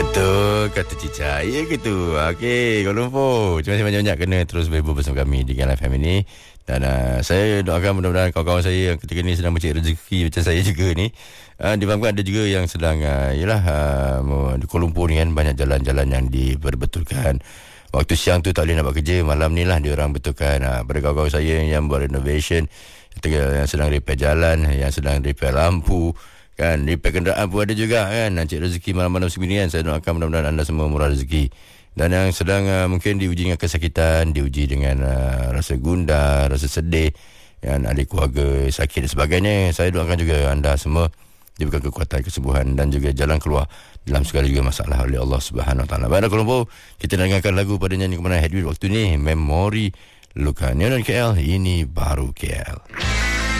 Betul kata Cica. Ya gitu. Okey, Kuala Lumpur. Terima kasih banyak-banyak kena terus berhubung bersama kami di Galan FM ini. Dan saya doakan mudah-mudahan kawan-kawan saya yang ketika ini sedang mencari rezeki macam saya juga ni. Difahamkan ada juga yang sedang di Kuala Lumpur ni kan banyak jalan-jalan yang diperbetulkan. Waktu siang tu tak boleh nak buat kerja, malam ni lah diorang betulkan. Pada kawan-kawan saya yang buat renovation, yang sedang repair jalan, yang sedang repair lampu, kan, repair kenderaan pun ada juga kan. Nak cek rezeki malam-malam segini kan. Saya doakan mudah-mudahan anda semua murah rezeki. Dan yang sedang mungkin diuji dengan kesakitan, diuji dengan rasa gundah, rasa sedih, yang ada keluarga sakit dan sebagainya, saya doakan juga anda semua diberikan kekuatan, kesembuhan dan juga jalan keluar dalam segala juga masalah oleh Allah Subhanahu Wa Taala. Baiklah Kuala Lumpur, kita dengarkan lagu pada nyanyi kemenangan Headway waktu ni, Memori Luka. Neon KL, ini baru KL.